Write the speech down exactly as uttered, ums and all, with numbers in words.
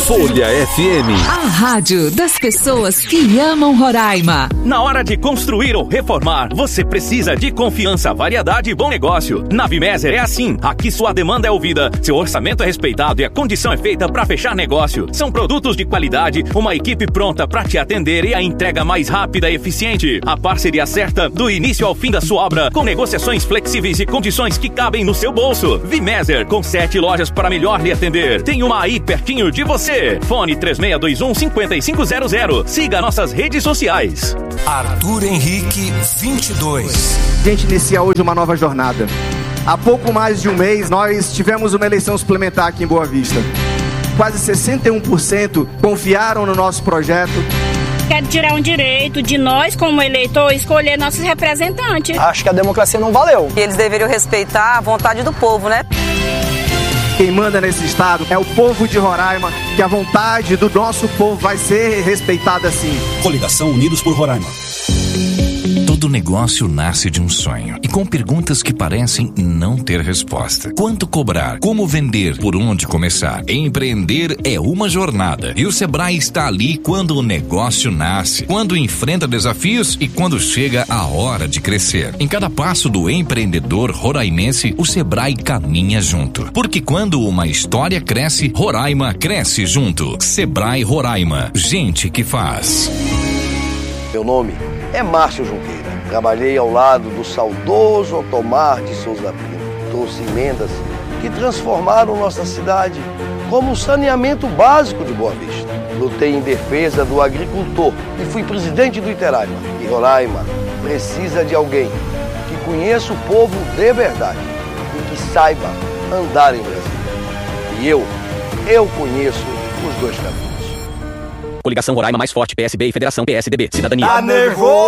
Folha F M. A rádio das pessoas que amam Roraima. Na hora de construir ou reformar, você precisa de confiança, variedade e bom negócio. Na Vimeser é assim. Aqui sua demanda é ouvida, seu orçamento é respeitado e a condição é feita para fechar negócio. São produtos de qualidade, uma equipe pronta para te atender e a entrega mais rápida e eficiente. A parceria certa do início ao fim da sua obra, com negociações flexíveis e condições que cabem no seu bolso. Vimeser, com sete lojas para melhor lhe atender. Tem uma aí pertinho de você. Fone três seis dois um, cinco cinco zero zero. Siga nossas redes sociais. Arthur Henrique, vinte e dois. A gente inicia hoje uma nova jornada. Há pouco mais de um mês, nós tivemos uma eleição suplementar aqui em Boa Vista. Quase sessenta e um por cento confiaram no nosso projeto. Quer tirar um direito de nós, como eleitor, escolher nossos representantes. Acho que a democracia não valeu. E eles deveriam respeitar a vontade do povo, né? Quem manda nesse estado é o povo de Roraima, que a vontade do nosso povo vai ser respeitada sim. Coligação Unidos por Roraima. Todo negócio nasce de um sonho e com perguntas que parecem não ter resposta. Quanto cobrar? Como vender? Por onde começar? Empreender é uma jornada e o Sebrae está ali quando o negócio nasce, quando enfrenta desafios e quando chega a hora de crescer. Em cada passo do empreendedor roraimense, o Sebrae caminha junto. Porque quando uma história cresce, Roraima cresce junto. Sebrae Roraima. Gente que faz. Meu nome é Márcio Junqueira. Trabalhei ao lado do saudoso Otomar de Souza Pinto. Trouxe emendas que transformaram nossa cidade como o saneamento básico de Boa Vista. Lutei em defesa do agricultor e fui presidente do Iteraima. E Roraima precisa de alguém que conheça o povo de verdade e que saiba andar em Brasília. E eu, eu conheço os dois caminhos. Coligação Roraima mais forte, P S B e Federação P S D B. Cidadania. Tá nervoso?